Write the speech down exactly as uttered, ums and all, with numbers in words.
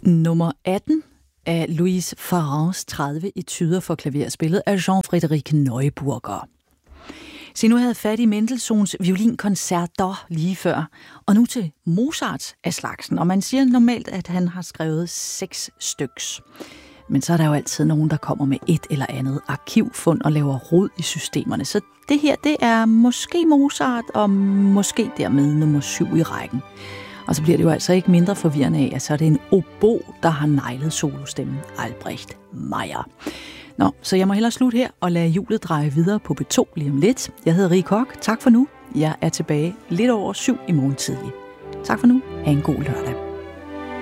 Nummer atten af Louise Farrens tredive etuder for klaver, spillet af Jean-Frédéric Neuburger. Se, nu havde jeg fat i Mendelssohns violinkoncerter lige før, og nu til Mozart af slagsen. Og man siger normalt, at han har skrevet seks styks. Men så er der jo altid nogen, der kommer med et eller andet arkivfund og laver rod i systemerne. Så det her, det er måske Mozart, og måske dermed nummer syv i rækken. Og så bliver det jo altså ikke mindre forvirrende af, at så er det en obo, der har neglet solostemmen, Albrecht Meyer. Nå, så jeg må hellere slutte her og lade hjulet dreje videre på B to lige om lidt. Jeg hedder Rie Koch. Tak for nu. Jeg er tilbage lidt over syv i morgen tidlig. Tak for nu. Ha' en god lørdag.